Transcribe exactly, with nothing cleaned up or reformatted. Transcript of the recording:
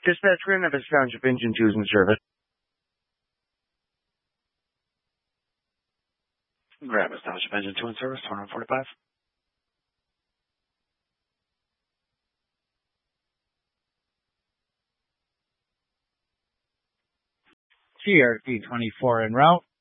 Dispatch Grand Rapids Township Engine two is in service. Grand Rapids Township Engine two in service, one forty-five. G R P twenty-four en route.